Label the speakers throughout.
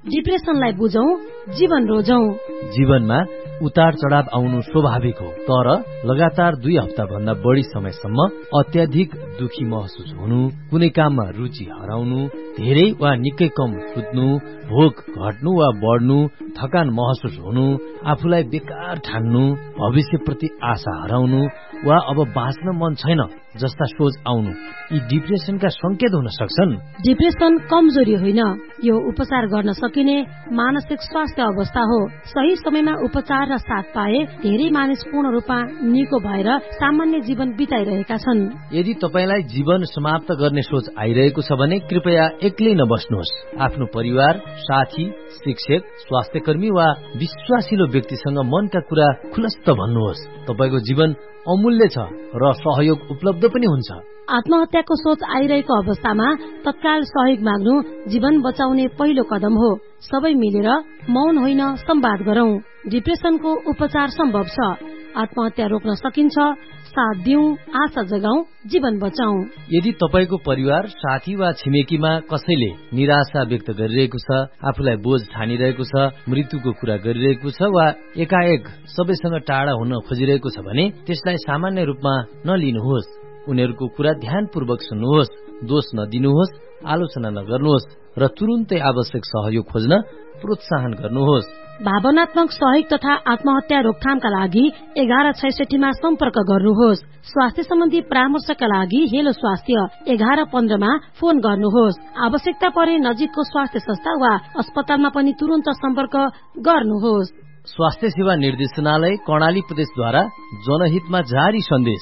Speaker 1: डिप्रेसनलाई बुझौं, जीवन रोजौं।
Speaker 2: जीवनमा उतार चढाव आउनु स्वाभाविक हो, तर लगातार 2 हप्ता भन्दा बढी समयसम्म अत्याधिक दुखी महसुस हुनु, कुनै काममा रुचि हराउनु, धेरै वा निकै कम सुत्नु, भोक घट्नु वा बढ्नु, थकान महसुस हुनु, आफूलाई बेकार ठान्नु, भविष्यप्रति आशा हराउनु वा अब बाँच्न मन छैन जस्ता सोच आउनु, यी डिप्रेसनका संकेत हुन सक्छन्।
Speaker 1: डिप्रेसन कमजोरी होइन, यो उपचार गर्न सकिने मानसिक स्वास्थ्य अवस्था हो। सही समयमा उपचार र साथ पाए धेरै मानिस पूर्ण रूपमा निको भएर सामान्य जीवन बिताइरहेका छन्।
Speaker 2: यदि तपाईलाई जीवन समाप्त गर्ने सोच आइरहेको छ भने कृपया एक्लै नबस्नुहोस्। आफ्नो परिवार, साथी, शिक्षक, स्वास्थ्यकर्मी वा विश्वासिलो व्यक्तिसँग मनका कुरा खुलस्त भन्नुहोस्। तपाईको जीवन अमूल्य छ र सहयोग उपलब्ध पनि हुन्छ।
Speaker 1: आत्महत्याको सोच आइरहेको अवस्थामा तत्काल सहयोग माग्नु जीवन बचाउने पहिलो कदम हो। सबै मिलेर मौन होइन संवाद गरौं। डिप्रेसनको उपचार सम्भव छ। आत्महत्या रोक्न सकिन्छ। साथ दिउँ, आशा जगाउँ, जीवन बचाउँ।
Speaker 2: यदि तपाईको परिवार, साथी वा छिमेकीमा कसैले निराशा व्यक्त गरिरहेको छ, आफूलाई बोझ ठानिरहेको छ, मृत्युको कुरा गरिरहेको छ वा एकाएक सबैसँग टाढा हुन खोजिरहेको छ भने त्यसलाई सामान्य रूपमा नलिनुहोस्। उनीहरूको कुरा ध्यानपूर्वक सुन्नुहोस्, दोष नदिनुहोस्, आलोचना नगर्नुहोस् र तुरुन्तै आवश्यक सहयोग खोज्न प्रोत्साहन गर्नुहोस्।
Speaker 1: भावनात्मक सहयोग तथा आत्महत्या रोकथामका लागि 1166 मा सम्पर्क गर्नुहोस्। स्वास्थ्य सम्बन्धी परामर्शका लागि हेलो स्वास्थ्य 1115 मा फोन गर्नुहोस्। आवश्यकता परे नजिकको स्वास्थ्य संस्था वा अस्पतालमा पनि तुरन्त सम्पर्क गर्नुहोस्।
Speaker 2: स्वास्थ्य सेवा निर्देशनालय कर्णाली प्रदेशद्वारा जनहितमा जारी सन्देश।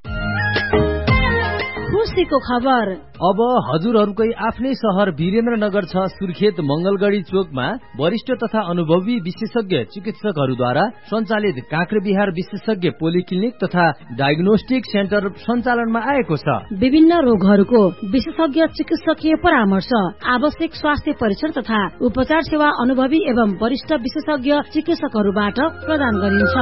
Speaker 1: खुशीको खबर।
Speaker 2: अब हजुरहरूकै आफ्नै शहर वीरेन्द्रनगर छ सुर्खेत मंगलगढ़ी चोकमा वरिष्ठ तथा अनुभवी विशेषज्ञ चिकित्सकहरूद्वारा सञ्चालित काँक्रेबिहार विशेषज्ञ पोलिक्लिनिक तथा डायग्नोस्टिक सेन्टर सञ्चालनमा आएको छ।
Speaker 1: विभिन्न रोगहरूको विशेषज्ञ चिकित्सकीय परामर्श, आवश्यक स्वास्थ्य परीक्षण तथा उपचार सेवा अनुभवी एवं वरिष्ठ विशेषज्ञ चिकित्सकहरूबाट प्रदान गरिन्छ।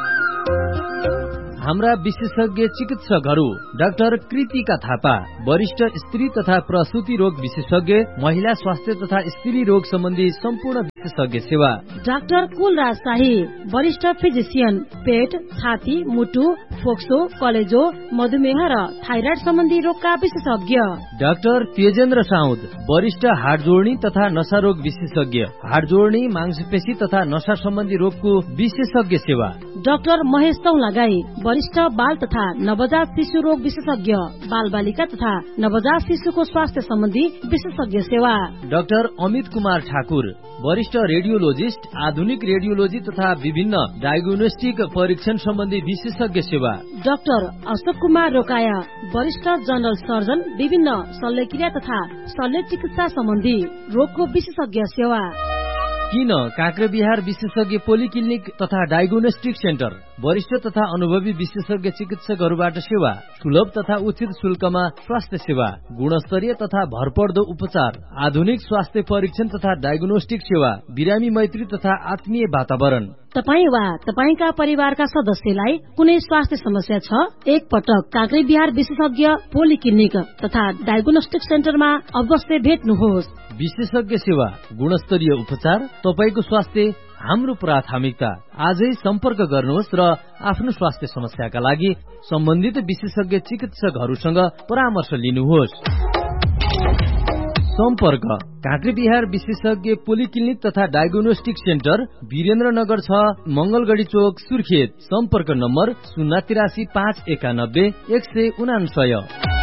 Speaker 2: हाम्रा विशेषज्ञ चिकित्सकहरू डाक्टर कृतिका थापा, वरिष्ठ स्त्री तथा प्रसूति रोग विशेषज्ञ, महिला स्वास्थ्य तथा स्त्री रोग सम्बन्धी सम्पूर्ण विशेषज्ञ सेवा।
Speaker 1: डाक्टर कुलराज शाही, वरिष्ठ फिजिशियन, पेट, छाती, मुटु, फोक्सो, कलेजो, मधुमेह र थाइराइड सम्बन्धी रोगका विशेषज्ञ।
Speaker 2: डाक्टर तेजेन्द्र साउद, वरिष्ठ हाड जोड्नी तथा नशा रोग विशेषज्ञ, हाड जोड्नी, मांसपेशी तथा नशा सम्बन्धी रोगको विशेषज्ञ सेवा।
Speaker 1: डाक्टर महेश चौलागाई, वरिष्ठ बाल तथा नवजात शिशु रोग विशेषज्ञ, बाल बालिका तथा नवजात शिशुको स्वास्थ्य सम्बन्धी विशेषज्ञ सेवा। डाक्टर
Speaker 2: अमित कुमार ठाकुर, वरिष्ठ रेडियोलोजिस्ट, आधुनिक रेडियोलोजी तथा विभिन्न डायग्नोस्टिक परीक्षण सम्बन्धी विशेषज्ञ सेवा।
Speaker 1: डाक्टर अशोक कुमार रोकाया, वरिष्ठ जनरल सर्जन, विभिन्न शल्यक्रिया तथा शल्य चिकित्सा सम्बन्धी रोगको विशेषज्ञ सेवा।
Speaker 2: किन काँक्रेबिहार विशेषज्ञ पोलिक्लिनिक तथा डायग्नोस्टिक सेन्टर वरिष्ठ तथा अनुभवी विशेषज्ञ चिकित्सकहरूबाट सेवा, सुलभ तथा उचित शुल्कमा स्वास्थ्य सेवा, गुणस्तरीय तथा भरपर्दो उपचार, आधुनिक स्वास्थ्य परीक्षण तथा डायग्नोस्टिक सेवा, बिरामी मैत्री तथा आत्मीय वातावरण।
Speaker 1: तपाईँ वा तपाईँका परिवारका सदस्यलाई कुनै स्वास्थ्य समस्या छ, एक पटक काँक्रेबिहार विशेषज्ञ पोलिक्लिनिक तथा डायग्नोस्टिक सेन्टरमा अवश्य भेट्नुहोस्।
Speaker 2: विशेषज्ञ सेवा, गुणस्तरीय उपचार, तपाईको स्वास्थ्य हाम्रो प्राथमिकता। आजै सम्पर्क गर्नुहोस् र आफ्नो स्वास्थ्य समस्याका लागि सम्बन्धित विशेषज्ञ चिकित्सकहरूसँग परामर्श लिनुहोस्। सम्पर्क काँक्रेबिहार विशेषज्ञ पोलिक्लिनिक तथा डायग्नोस्टिक सेन्टर वीरेन्द्रनगर 6 मंगलगढ़ी चोक सुर्खेत। सम्पर्क नम्बर 083 591 199।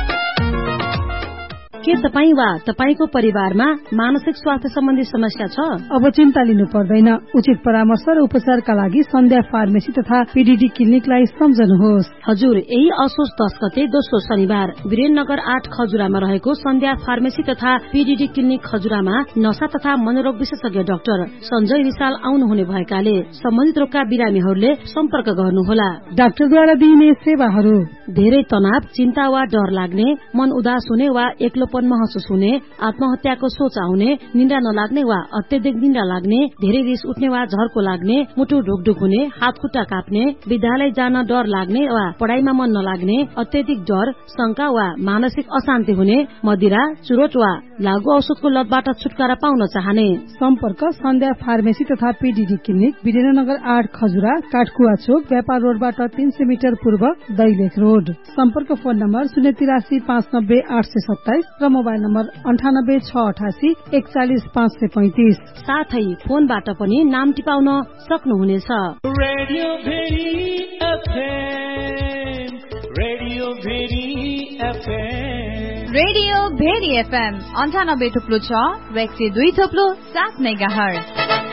Speaker 1: के तपाईँ वा तपाईको परिवारमा मानसिक स्वास्थ्य सम्बन्धी समस्या छ?
Speaker 3: अब चिन्ता लिनु पर्दैन। उचित परामर्श र उपचारका लागि सन्ध्या फार्मेसी तथा पीडीडी क्लिनिकलाई सम्झनुहोस्।
Speaker 1: हजुर, यही असोज 10 गते दोस्रो शनिबार वीरेन्द्रनगर 8 खजुरामा रहेको सन्ध्या फार्मेसी तथा पीडीडी क्लिनिक खजुरामा नशा तथा मनोरोग विशेषज्ञ डाक्टर सञ्जय रिसाल आउनुहुने भएकाले सम्बन्धित रोगका बिरामीहरूले सम्पर्क गर्नुहोला।
Speaker 3: डाक्टरद्वारा दिइने सेवाहरू:
Speaker 1: धेरै तनाव, चिन्ता वा डर लाग्ने, मन उदास हुने वा एक्लो एक्लोपन महसुस हुने, आत्महत्याको सोच आउने, निन्द्रा नलाग्ने वा अत्यधिक निन्द्रा लाग्ने, धेरै रिस उठ्ने वा झर्को लाग्ने, मुटु ढुकढुक हुने, हात खुट्टा काप्ने, विद्यालय जान डर लाग्ने वा पढाइमा मन नलाग्ने, अत्यधिक ज्वर, शंका वा मानसिक अशान्ति हुने, मदिरा, चुरोट वा लागू औषधको लतबाट छुटकारा पाउन चाहने।
Speaker 3: सम्पर्क सन्ध्या फार्मेसी तथा पीडीडी क्लिनिक, विद्यानगर 8 खजुरा, काठकुवा चोक, व्यापार रोडबाट 300 मिटर पूर्व, दैलेख रोड। सम्पर्क फोन नम्बर 083 590 827 र मोबाइल नम्बर 98 688 41 535।
Speaker 1: साथै फोनबाट पनि नाम टिपाउन सक्नुहुनेछ।
Speaker 4: Radio very FM, radio very FM,
Speaker 5: radio very FM 98.6 वेक्सी 2.7 megahertz.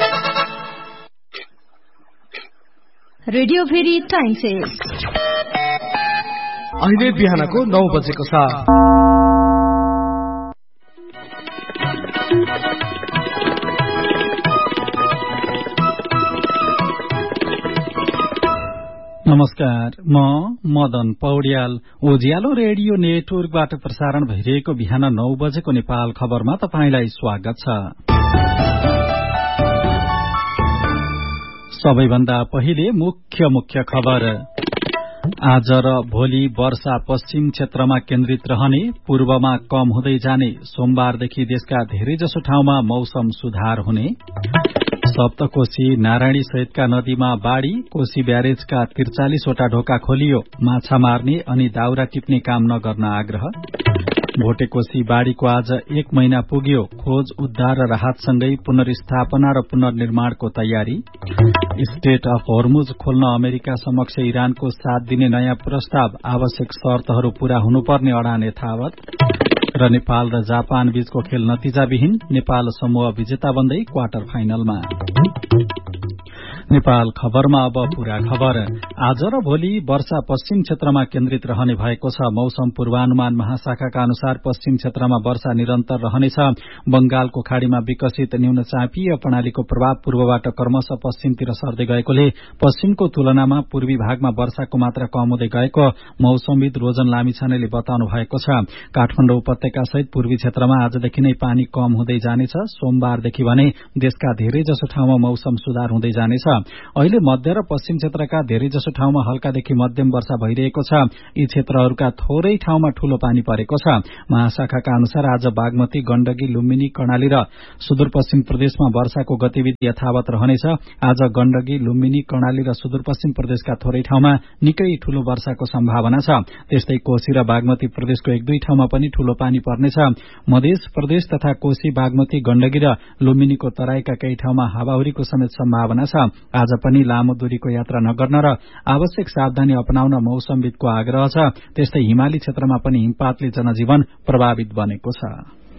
Speaker 5: Radio very time check
Speaker 6: अहिले बिहानको 9 बजेको छ।
Speaker 7: नमस्कार, म मदन पौड्याल। उज्यालो रेडियो नेटवर्कबाट प्रसारण भइरहेको बिहान 9 बजेको नेपाल खबरमा तपाईंलाई स्वागत छ। सबैभन्दा पहिले मुख्य खबर। आज र भोलि वर्षा पश्चिम क्षेत्रमा केन्द्रित रहने, पूर्वमा कम हुँदै जाने। सोमबारदेखि देशका धेरैजसो ठाउँमा मौसम सुधार हुने। सप्तकोशी, नारायणी सहितका नदीमा बाढ़ी, कोशी ब्यारेजका 43 वटा ढोका खोलियो। माछा मार्ने अनि दाउरा टिप्ने काम नगर्न आग्रह। भोटेकोशी बाढ़ीको आज 1 महिना पुग्यो। खोज उद्धार र राहतसँगै पुनर्स्थापना र पुनर्निर्माणको तयारी। स्टेट अफ होर्मुज खोल्न अमेरिका समक्ष इरानको 7 दिने नयाँ प्रस्ताव, आवश्यक शर्तहरू पूरा हुनुपर्ने अडान यथावत। र नेपाल र जापान बीचको खेल नतिजाविहीन, नेपाल समूह विजेता बन्दै क्वार्टर फाइनलमा। नेपाल खबरमा अब पूरा खबर। आज र भोलि वर्षा पश्चिम क्षेत्रमा केन्द्रित रहने भएको छ। मौसम पूर्वानुमान महाशाखाका अनुसार पश्चिम क्षेत्रमा वर्षा निरन्तर रहनेछ। बंगालको खाड़ीमा विकसित न्यून चापिय प्रणालीको प्रभाव पूर्वबाट क्रमशः पश्चिमतिर सर्दै गएकोले पश्चिमको तुलनामा पूर्वी भागमा वर्षाको मात्रा कम हुँदै गएको मौसमविद रोजन लामिछानेले बताउनु भएको छ। काठमाडौँ उपत्यका सहित पूर्वी क्षेत्रमा आजदेखि नै पानी कम हुँदै जानेछ। सोमबारदेखि भने देशका धेरैजसो ठाउँमा मौसम सुधार हुँदै जानेछ। अहिले मध्य र पश्चिम क्षेत्रका धेरैजसो ठाउँमा हल्कादेखि मध्यम वर्षा भइरहेको छ। यी क्षेत्रहरूका थोरै ठाउँमा ठूलो पानी परेको छ। महाशाखाका अनुसार आज बागमती, गण्डकी, लुम्बिनी, कर्णाली र सुदूरपश्चिम प्रदेशमा वर्षाको गतिविधि यथावत रहनेछ। आज गण्डकी, लुम्बिनी, कर्णाली र सुदूरपश्चिम प्रदेशका थोरै ठाउँमा निकै ठूलो वर्षाको सम्भावना छ। त्यस्तै कोशी र बागमती प्रदेशको 1-2 ठाउँमा पनि ठूलो पानी पर्नेछ। मध्य प्रदेश तथा कोशी, बागमती, गण्डकी र लुम्बिनीको तराईका केही ठाउँमा हावाहुरीको समेत सम्भावना छ। आज पनि लामो दूरीको यात्रा नगर्न र आवश्यक सावधानी अपनाउन मौसमविदको आग्रह छ। त्यस्तै हिमाली क्षेत्रमा पनि हिमपातले जनजीवन प्रभावित बनेको छ।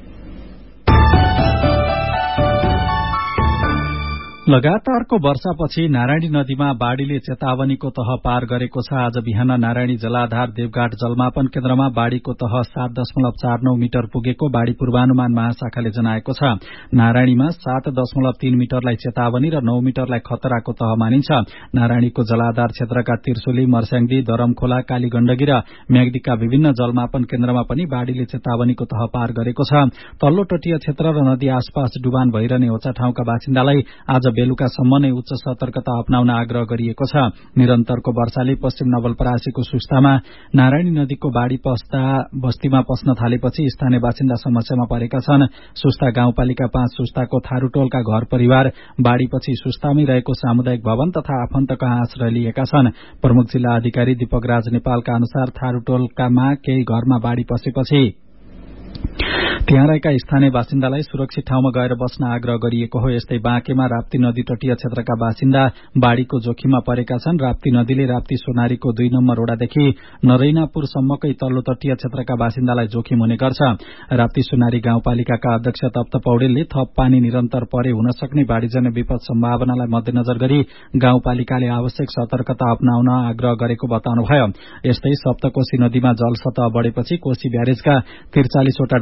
Speaker 7: लगातारको वर्षापछि नारायणी नदीमा बाढ़ीले चेतावनीको तह पार गरेको छ। आज बिहान नारायणी जलाधार देवघाट जलमापन केन्द्रमा बाढ़ीको तह 7.49 मिटर पुगेको बाढ़ी पूर्वानुमान महाशाखाले जनाएको छ। नारायणीमा 7.3 मिटरलाई चेतावनी र 9 मिटरलाई खतराको तह मानिन्छ। नारायणीको जलाधार क्षेत्रका तिर्सुली, मर्स्याङदी, दरमखोला, कालीगण्डकी र म्याग्दीका विभिन्न जलमापन केन्द्रमा पनि बाढ़ीले चेतावनीको तह पार गरेको छ। तल्लो तटीय क्षेत्र र नदी आसपास डुबान भइरहने होचा ठाउँका बासिन्दालाई आज बेलुकासम्म नै उच्च सतर्कता अपनाउन आग्रह गरिएको छ। निरन्तरको वर्षाले पश्चिम नवलपरासीको सुस्तामा नारायणी नदीको बाढ़ी बस्तीमा पस्न थालेपछि स्थानीय बासिन्दा समस्यामा परेका छन्। सुस्ता गाउँपालिका 5 सुस्ताको थारूटोलका घर परिवार बाढ़ीपछि सुस्तामै रहेको सामुदायिक भवन तथा आफन्तका आश्रय लिएका छन्। प्रमुख जिल्ला अधिकारी दीपक राज नेपालका अनुसार थारूटोलकामा केही घरमा बाढ़ी पसेपछि त्यहाँ रहेका स्थानीय बासिन्दालाई सुरक्षित ठाउँमा गएर बस्न आग्रह गरिएको हो। यस्तै बाँकेमा राप्ती नदी तटीय क्षेत्रका बासिन्दा बाढ़ीको जोखिममा परेका छन्। राप्ती नदीले राप्ती सोनारीको 2 नम्बर ओडादेखि नरैनापुरसम्मकै तल्लो तटीय क्षेत्रका बासिन्दालाई जोखिम हुने गर्छ। राप्ती सोनारी गाउँपालिकाका अध्यक्ष तप्त पौडेलले थप पानी निरन्तर परे हुन सक्ने बाढ़ीजन्य विपद सम्भावनालाई मध्यनजर गरी गाउँपालिकाले आवश्यक सतर्कता अपनाउन आग्रह गरेको बताउनुभयो। यस्तै सप्तकोशी नदीमा जलसतह बढेपछि कोशी ब्यारेजका 43 वटा ढोका खोलिए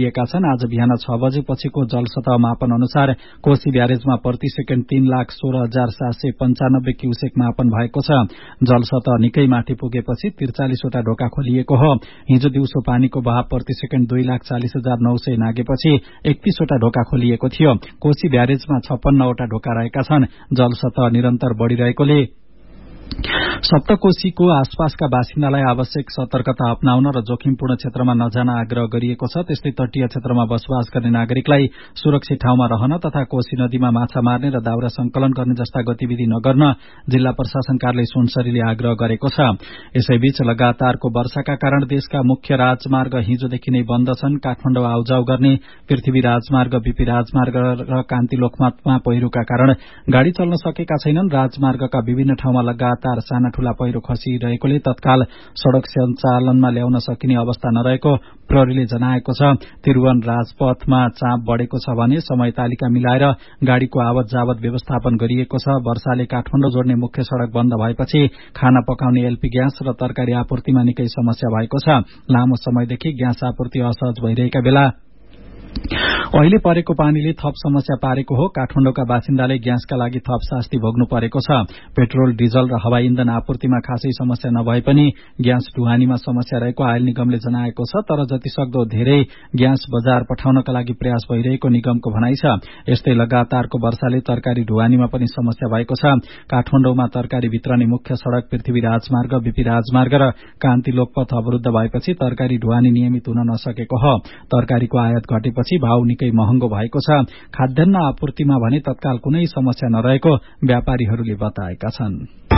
Speaker 7: खोलिएका छन्। आज बिहान 6 बजेपछिको जलसतह मापन अनुसार कोशी ब्यारेजमा प्रति सेकेन्ड 3,16,795 क्युसेक मापन भएको छ। जलसतह निकै माथि पुगेपछि 43 वटा ढोका खोलिएको हो। हिजो दिउँसो पानीको बहाव प्रति सेकेन्ड 2,40,900 नागेपछि 31 वटा ढोका खोलिएको थियो। कोशी ब्यारेजमा 56 वटा ढोका रहेका छन्। जलसतह निरन्तर बढ़िरहेकोले सप्तकोशीको आसपासका बासिन्दालाई आवश्यक सतर्कता अपनाउन र जोखिमपूर्ण क्षेत्रमा नजान आग्रह गरिएको छ। त्यस्तै तटीय क्षेत्रमा बसोबास गर्ने नागरिकलाई सुरक्षित ठाउँमा रहन तथा कोशी नदीमा माछा मार्ने र दाउरा संकलन गर्ने जस्ता गतिविधि नगर्न जिल्ला प्रशासन कार्यालय सुनसरीले आग्रह गरेको छ। यसैबीच लगातारको वर्षाका कारण देशका मुख्य राजमार्ग हिजोदेखि नै बन्द छन्। काठमाडौँ आउजाउ गर्ने पृथ्वी राजमार्ग, बीपी राजमार्ग र कान्तिलोकमा पहिरोका कारण गाड़ी चल्न सकेका छैनन्। राजमार्गका विभिन्न ठाउँमा लगातार साना ठूला पहिरो खसिरहेकोले तत्काल सड़क सञ्चालनमा ल्याउन सकिने अवस्था नरहेको प्रहरीले जनाएको छ। त्रिभुवन राजपथमा चाप बढ़ेको छ भने समय तालिका मिलाएर गाड़ीको आवत जावत व्यवस्थापन गरिएको छ। वर्षाले काठमाडौँ जोड्ने मुख्य सड़क बन्द भएपछि खाना पकाउने एलपी ग्यास र तरकारी आपूर्तिमा निकै समस्या भएको छ। लामो समयदेखि ग्यास आपूर्ति असहज भइरहेका बेला अहिले परेको पानीले थप समस्या पारेको हो। काठमाडौँका बासिन्दाले ग्यासका लागि थप शास्ति भोग्नु परेको छ। पेट्रोल, डिजल र हवाई इन्धन आपूर्तिमा खासै समस्या नभए पनि ग्यास ढुवानीमा समस्या रहेको आयल निगमले जनाएको छ। तर जतिसक्दो धेरै ग्यास बजार पठाउनका लागि प्रयास भइरहेको निगमको भनाइ छ। यस्तै लगातारको वर्षाले तरकारी ढुवानीमा पनि समस्या भएको छ। काठमाडौँमा तरकारी वितरणी मुख्य सड़क पृथ्वी राजमार्ग, बीपी राजमार्ग र कान्तिलोकपथ अवरुद्ध भएपछि तरकारी ढुवानी नियमित हुन नसकेको हो। तरकारीको आयात घटेपछि भाव निकै महँगो भएको छ। खाद्यान्न आपूर्तिमा भने तत्काल कुनै समस्या नरहेको व्यापारीहरूले बताएका छन्।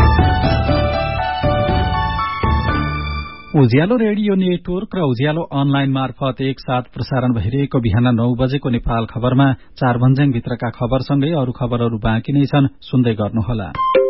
Speaker 7: उज्यालो रेडियो नेटवर्क र उज्यालो अनलाइन मार्फत एकसाथ प्रसारण भइरहेको बिहान 9 बजेको नेपाल खबरमा 4 भन्ज्याङ भित्रका खबरसँगै अरू खबरहरू बाँकी नै छन्, सुन्दै गर्नुहोला।